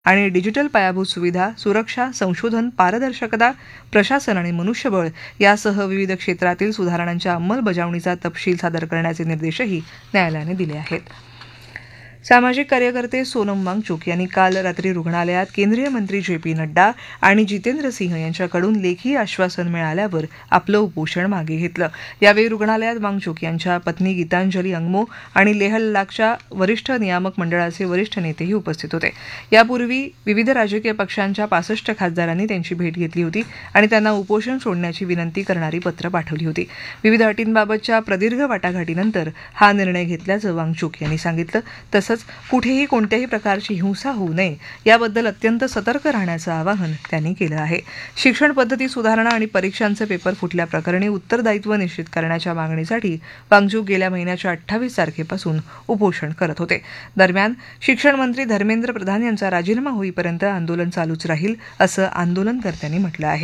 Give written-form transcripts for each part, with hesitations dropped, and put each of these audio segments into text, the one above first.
आणि डिजिटल पायाभूत सुविधा, सुरक्षा, संशोधन, पारदर्शकता, प्रशासन आणि मनुष्यबळ यासह विविध क्षेत्रातील सुधारणांच्या अंमलबजावणीचा तपशील सादर करण्याचे निर्देशही न्यायालयाने दिले आहेत. सामाजिक कार्यकर्ते सोनम वांगचुक यांनी काल रात्री रुग्णालयात केंद्रीय मंत्री जे.पी. नड्डा आणि जितेंद्र सिंह यांच्याकडून लेखी आश्वासन मिळाल्यावर आपलं उपोषण मागे घेतलं. यावेळी रुग्णालयात वांगचुक यांच्या पत्नी गीतांजली अंगमो आणि लेह लडाखच्या वरिष्ठ नियामक मंडळाचे वरिष्ठ नेतेही उपस्थित होते. यापूर्वी विविध राजकीय पक्षांच्या 65 खासदारांनी त्यांची भेट घेतली होती आणि त्यांना उपोषण सोडण्याची विनंती करणारी पत्र पाठवली होती. विविध अटींबाबतच्या प्रदीर्घ वाटाघाटीनंतर हा निर्णय घेतल्याचं वांगचुक यांनी सांगितलं. तसंच कुठेही कोणत्याही प्रकारची हिंसा होऊ नये याबद्दल अत्यंत सतर्क राहण्याचं आवाहन त्यांनी केलं आहे. शिक्षण पद्धती सुधारणा आणि परीक्षांचे पेपर फुटल्याप्रकरणी उत्तरदायित्व निश्चित करण्याच्या मागणीसाठी वांगचुक गेल्या महिन्याच्या 28 तारखेपासून उपोषण करत होते. दरम्यान शिक्षण मंत्री धर्मेंद्र प्रधान यांचा राजीनामा होईपर्यंत आंदोलन चालूच राहील असं आंदोलनकर्त्यांनी म्हटलं आहे.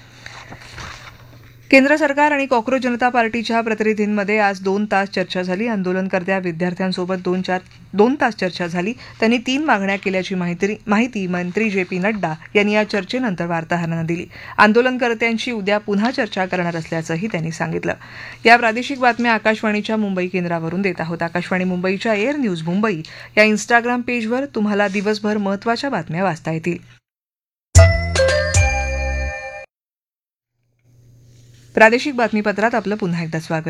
केंद्र सरकार आणि कॉक्रोच जनता पार्टीच्या प्रतिनिधींमध्ये आज 2 तास चर्चा झाली. आंदोलनकर्त्या विद्यार्थ्यांसोबत 2 तास चर्चा झाली. त्यांनी 3 मागण्या केल्याची माहिती मंत्री जे.पी. नड्डा यांनी या चर्चेनंतर वार्ताहरांना दिली. आंदोलनकर्त्यांची उद्या पुन्हा चर्चा करणार असल्याचंही त्यांनी सांगितलं. या प्रादेशिक बातम्या आकाशवाणीच्या मुंबई केंद्रावरून देत आहोत. आकाशवाणी मुंबईच्या एअर न्यूज मुंबई या इंस्टाग्राम पेजवर तुम्हाला दिवसभर महत्त्वाच्या बातम्या वाचता येतील. प्रादेशिक बातमीपत्रात आपलं पुन्हा एकदा स्वागत.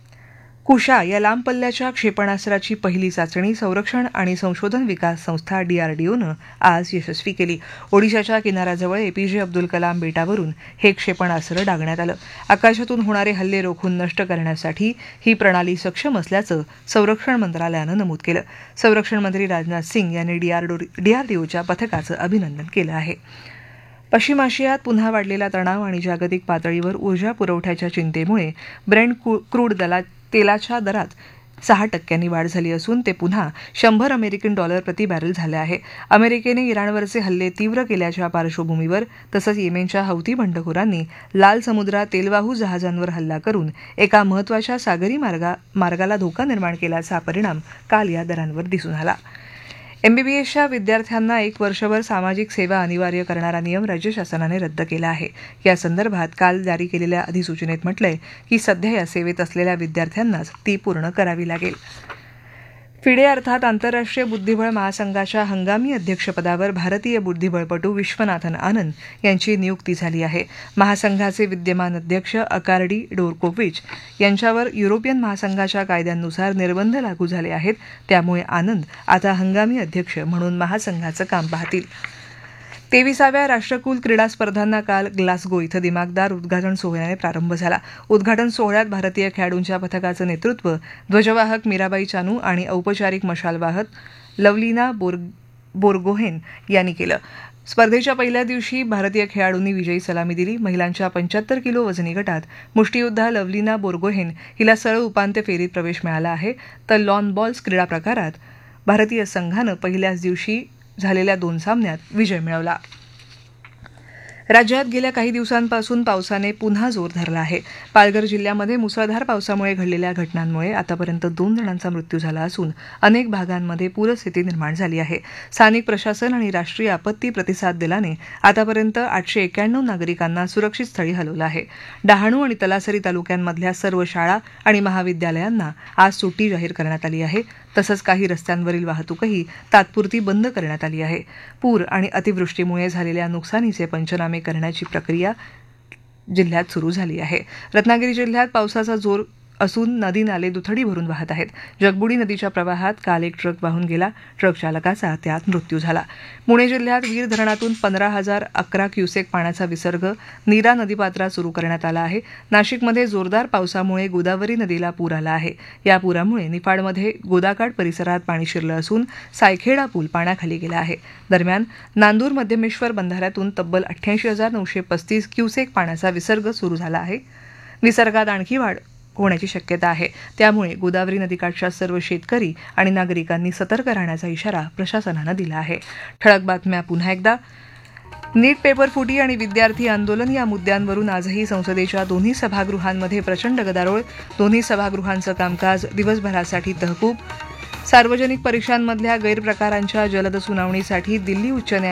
कुशा या लांब पल्ल्याच्या क्षेपणास्त्राची पहिली चाचणी संरक्षण आणि संशोधन विकास संस्था DRDOनं आज यशस्वी केली. ओडिशाच्या किनाऱ्याजवळ एपीजे अब्दुल कलाम बेटावरून हे क्षेपणास्त्र डागण्यात आलं. आकाशातून होणारे हल्ले रोखून नष्ट करण्यासाठी ही प्रणाली सक्षम असल्याचं संरक्षण मंत्रालयानं नमूद केलं. संरक्षण मंत्री राजनाथ सिंग यांनी DRDOच्या पथकाचं अभिनंदन केलं आहे. पश्चिम आशियात पुन्हा वाढलेला तणाव आणि जागतिक पातळीवर ऊर्जा पुरवठ्याच्या चिंतेमुळे ब्रेंट क्रूड तेलाच्या दरात 6% वाढ झाली असून ते पुन्हा $100 प्रति बॅरल झाले आहे. अमेरिकेने इराणवरचे हल्ले तीव्र केल्याच्या पार्श्वभूमीवर तसंच येमेनच्या हौती बंडखोरांनी लाल समुद्रात तेलवाहू जहाजांवर हल्ला करून एका महत्त्वाच्या सागरी मार्गाला धोका निर्माण केल्याचा परिणाम काल या दरांवर दिसून आला. MBBSच्या विद्यार्थ्यांना 1 वर्षभर सामाजिक सेवा अनिवार्य करणारा नियम राज्य शासनाने रद्द केला आहे. या संदर्भात काल जारी केलेल्या अधिसूचनेत म्हटलंय की सध्या या सेवेत असलेल्या विद्यार्थ्यांनाच ती पूर्ण करावी लागेल. फिडे अर्थात आंतरराष्ट्रीय बुद्धिबळ महासंघाच्या हंगामी अध्यक्षपदावर भारतीय बुद्धिबळपटू विश्वनाथन आनंद यांची नियुक्ती झाली आहे. महासंघाचे विद्यमान अध्यक्ष अकार्डी डोरकोविच यांच्यावर युरोपियन महासंघाच्या कायद्यांनुसार निर्बंध लागू झाले आहेत. त्यामुळे आनंद आता हंगामी अध्यक्ष म्हणून महासंघाचं काम पाहतील. 23व्या राष्ट्रकुल क्रीडा स्पर्धांना काल ग्लासगो इथं दिमाखदार उद्घाटन सोहळ्याने प्रारंभ झाला. उद्घाटन सोहळ्यात भारतीय खेळाडूंच्या पथकाचं नेतृत्व ध्वजवाहक मीराबाई चानू आणि औपचारिक मशालवाहक लवलीना बोरगोहेन यांनी केलं. स्पर्धेच्या पहिल्या दिवशी भारतीय खेळाडूंनी विजयी सलामी दिली. महिलांच्या 75 किलो वजनी गटात मुष्टियोद्धा लवलीना बोरगोहेन हिला सरळ उपांत्य फेरीत प्रवेश मिळाला आहे. तर लॉन बॉल्स क्रीडा प्रकारात भारतीय संघानं पहिल्याच दिवशी झालेल्या 2 सामन्यात विजय मिळवला. राज्यात गेल्या काही दिवसांपासून पावसाने पुन्हा जोर धरला आहे. पालघर जिल्ह्यामध्ये मुसळधार पावसामुळे घडलेल्या घटनांमुळे आतापर्यंत 2 जणांचा मृत्यू झाला असून अनेक भागांमध्ये पूरस्थिती निर्माण झाली आहे. स्थानिक प्रशासन आणि राष्ट्रीय आपत्ती प्रतिसाद दलाने आतापर्यंत 891 नागरिकांना सुरक्षित स्थळी हलवलं आहे. डहाणू आणि तलासरी तालुक्यांमधल्या सर्व शाळा आणि महाविद्यालयांना आज सुट्टी जाहीर करण्यात आली आहे. तसंच काही रस्त्यांवरील वाहतूकही तात्पुरती बंद करण्यात आली आहे. पूर आणि अतिवृष्टीमुळे झालेल्या नुकसानीचे पंचनामे करण्याची प्रक्रिया जिल्ह्यात सुरू झाली आहे. रत्नागिरी जिल्ह्यात पावसाचा जोर असून नदी नाले दुथडी भरून वाहत आहेत. जगबुडी नदीच्या प्रवाहात काल एक ट्रक वाहून गेला. ट्रक चालकाचा त्यात मृत्यू झाला. पुणे जिल्ह्यात वीर धरणातून 15,011 क्युसेक पाण्याचा विसर्ग नीरा नदीपात्रात सुरू करण्यात आला आहे. नाशिकमध्ये जोरदार पावसामुळे गोदावरी नदीला पूर आला आहे. या पुरामुळे निफाडमध्ये गोदाकाठ परिसरात पाणी शिरलं असून सायखेडा पूल पाण्याखाली गेला आहे. दरम्यान नांदूर मध्यमेश्वर बंधाऱ्यातून तब्बल 88,935 क्युसेक पाण्याचा विसर्ग सुरू झाला आहे. विसर्गात आणखी वाढ होण्याची शक्यता आहे. त्यामुळे गोदावरी नदीकाठच्या सर्व शेतकरी आणि नागरिकांनी सतर्क राहण्याचा इशारा प्रशासनानं दिला आहे. ठळक बातम्या पुन्हा एकदा. नीट पेपर फुटी आणि विद्यार्थी आंदोलन या मुद्द्यांवरून आजही संसदेच्या दोन्ही सभागृहांमध्ये प्रचंड गदारोळ. दोन्ही सभागृहांचं कामकाज दिवसभरासाठी तहकूब. सार्वजनिक परीक्षांमधल्या गैरप्रकारांच्या जलद सुनावणीसाठी दिल्ली उच्च न्यायालयात